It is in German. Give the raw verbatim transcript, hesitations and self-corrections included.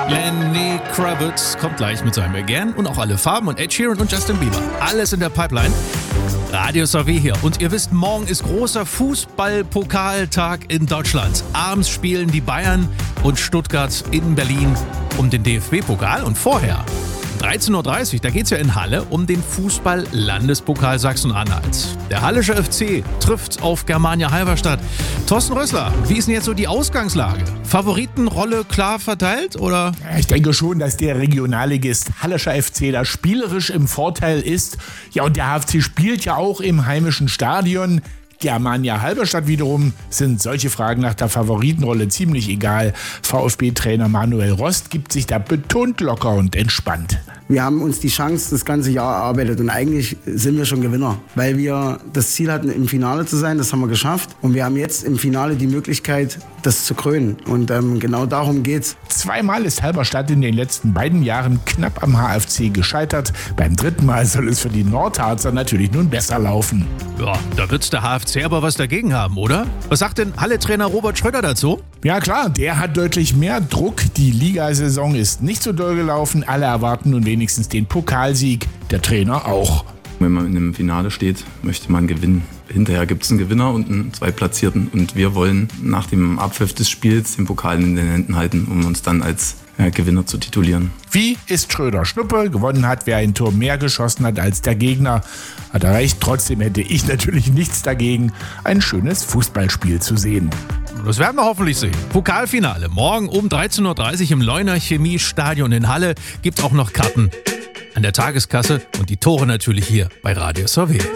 Lenny Kravitz kommt gleich mit seinem Again und auch alle Farben und Ed Sheeran und Justin Bieber. Alles in der Pipeline. Radio S R W hier. Und ihr wisst, morgen ist großer Fußball-Pokaltag in Deutschland. Abends spielen die Bayern und Stuttgart in Berlin um den D F B-Pokal. Und vorher, dreizehn Uhr dreißig, da geht es ja in Halle um den Fußball-Landespokal Sachsen-Anhalt. Der Hallische F C trifft auf Germania Halberstadt. Thorsten Rössler, wie ist denn jetzt so die Ausgangslage? Favoritenrolle klar verteilt, oder? Ich denke schon, dass der Regionalligist Hallischer F C da spielerisch im Vorteil ist. Ja, und der H F C spielt ja auch im heimischen Stadion. Germania Halberstadt wiederum sind solche Fragen nach der Favoritenrolle ziemlich egal. VfB-Trainer Manuel Rost gibt sich da betont locker und entspannt. Wir haben uns die Chance das ganze Jahr erarbeitet und eigentlich sind wir schon Gewinner, weil wir das Ziel hatten, im Finale zu sein. Das haben wir geschafft und wir haben jetzt im Finale die Möglichkeit, das zu krönen. Und ähm, genau darum geht's. Zweimal ist Halberstadt in den letzten beiden Jahren knapp am H F C gescheitert. Beim dritten Mal soll es für die Nordharzer natürlich nun besser laufen. Ja, da wird's der H F C aber was dagegen haben, oder? Was sagt denn Halle-Trainer Robert Schröder dazu? Ja klar, der hat deutlich mehr Druck. Die Ligasaison ist nicht so doll gelaufen. Alle erwarten nun wenigstens den Pokalsieg. Der Trainer auch. Wenn man in einem Finale steht, möchte man gewinnen. Hinterher gibt es einen Gewinner und einen Zweitplatzierten. Und wir wollen nach dem Abpfiff des Spiels den Pokal in den Händen halten, um uns dann als äh, Gewinner zu titulieren. Wie ist Schröder Schnuppe? Gewonnen hat, wer ein Tor mehr geschossen hat als der Gegner. Hat er recht. Trotzdem hätte ich natürlich nichts dagegen, ein schönes Fußballspiel zu sehen. Das werden wir hoffentlich sehen. Pokalfinale morgen um dreizehn Uhr dreißig im Leuner Chemiestadion in Halle. Gibt auch noch Karten an der Tageskasse und die Tore natürlich hier bei Radio S R W.